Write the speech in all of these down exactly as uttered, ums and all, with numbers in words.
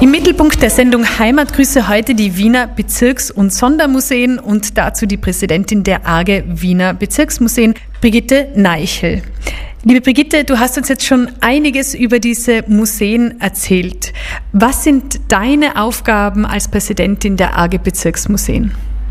Im Mittelpunkt der Sendung Heimatgrüße heute die Wiener Bezirks- und Sondermuseen und dazu die Präsidentin der A G Wiener Bezirksmuseen, Brigitte Neichel. Liebe Brigitte, du hast uns jetzt schon einiges über diese Museen erzählt. Was sind deine Aufgaben als Präsidentin der A G Bezirksmuseen?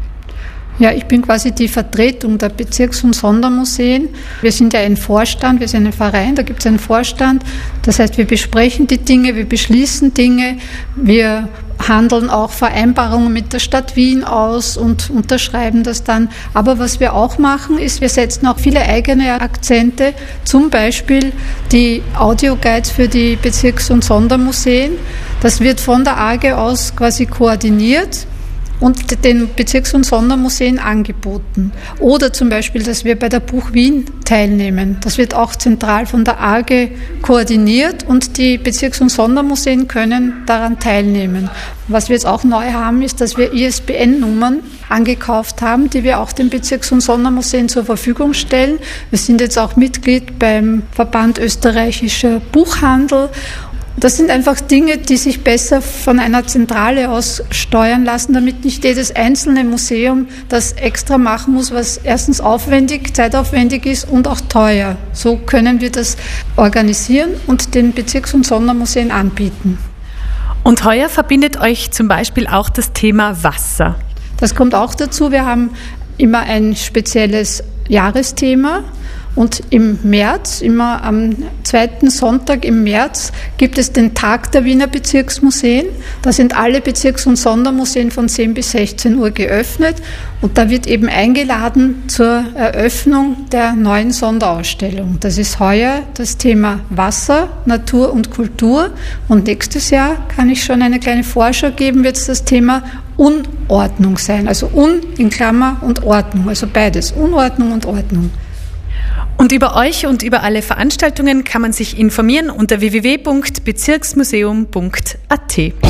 Ja, ich bin quasi die Vertretung der Bezirks- und Sondermuseen. Wir sind ja ein Vorstand, wir sind ein Verein, da gibt es einen Vorstand. Das heißt, wir besprechen die Dinge, wir beschließen Dinge, wir handeln auch Vereinbarungen mit der Stadt Wien aus und unterschreiben das dann. Aber was wir auch machen, ist, wir setzen auch viele eigene Akzente, zum Beispiel die Audioguides für die Bezirks- und Sondermuseen. Das wird von der A G aus quasi koordiniert und den Bezirks- und Sondermuseen angeboten. Oder zum Beispiel, dass wir bei der Buch Wien teilnehmen. Das wird auch zentral von der A G koordiniert und die Bezirks- und Sondermuseen können daran teilnehmen. Was wir jetzt auch neu haben, ist, dass wir I S B N-Nummern angekauft haben, die wir auch den Bezirks- und Sondermuseen zur Verfügung stellen. Wir sind jetzt auch Mitglied beim Verband Österreichischer Buchhandel. Das sind einfach Dinge, die sich besser von einer Zentrale aus steuern lassen, damit nicht jedes einzelne Museum das extra machen muss, was erstens aufwendig, zeitaufwendig ist und auch teuer. So können wir das organisieren und den Bezirks- und Sondermuseen anbieten. Und heuer verbindet euch zum Beispiel auch das Thema Wasser. Das kommt auch dazu. Wir haben immer ein spezielles Jahresthema. Und im März, immer am zweiten Sonntag im März, gibt es den Tag der Wiener Bezirksmuseen. Da sind alle Bezirks- und Sondermuseen von zehn bis sechzehn Uhr geöffnet. Und da wird eben eingeladen zur Eröffnung der neuen Sonderausstellung. Das ist heuer das Thema Wasser, Natur und Kultur. Und nächstes Jahr, kann ich schon eine kleine Vorschau geben, wird es das Thema Unordnung sein. Also Un in Klammer und Ordnung, also beides, Unordnung und Ordnung. Und über euch und über alle Veranstaltungen kann man sich informieren unter w w w punkt bezirksmuseum punkt a t.